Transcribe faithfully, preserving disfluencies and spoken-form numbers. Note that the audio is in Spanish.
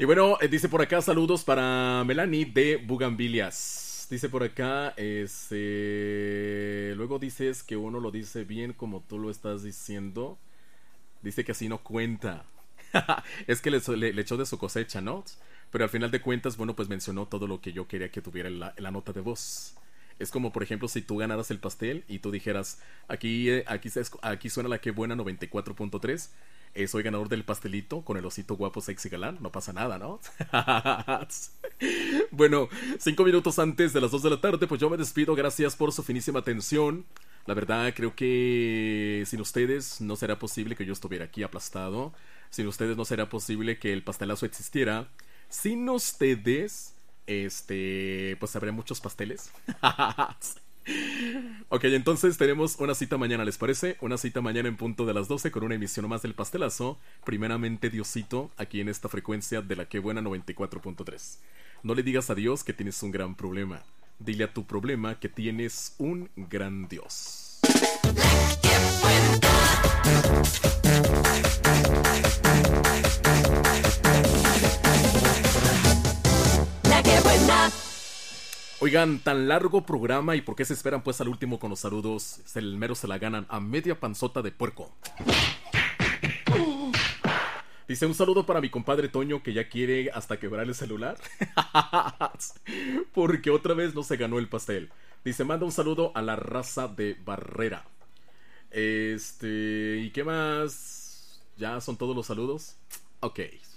Y bueno, eh, dice por acá, saludos para Melanie de Bugambilias. Dice por acá, este... luego dices que uno lo dice bien como tú lo estás diciendo. Dice que así no cuenta. Es que le, le, le echó de su cosecha, ¿no? Pero al final de cuentas, bueno, pues mencionó todo lo que yo quería que tuviera en la, en la nota de voz. Es como, por ejemplo, si tú ganaras el pastel y tú dijeras, aquí, eh, aquí, aquí suena la que buena noventa y cuatro punto tres. Eh, soy ganador del pastelito con el osito guapo, sexy galán. No pasa nada, ¿no? Bueno, cinco minutos antes de las dos de la tarde, pues yo me despido. Gracias por su finísima atención. La verdad, creo que sin ustedes no será posible que yo estuviera aquí aplastado. Sin ustedes no será posible que el pastelazo existiera. Sin ustedes, este, pues habría muchos pasteles. Ok, entonces tenemos una cita mañana, ¿les parece? Una cita mañana en punto de las doce con una emisión más del pastelazo. Primeramente, Diosito, aquí en esta frecuencia de la que buena noventa y cuatro punto tres. No le digas a Dios que tienes un gran problema. Dile a tu problema que tienes un gran Dios. La que buena. Oigan, tan largo programa, ¿y por qué se esperan pues al último con los saludos? El mero se la ganan a media panzota de puerco. Dice, un saludo para mi compadre Toño, que ya quiere hasta quebrar el celular. Porque otra vez no se ganó el pastel. Dice, manda un saludo a la raza de Barrera. Este, ¿y qué más? ¿Ya son todos los saludos? Ok.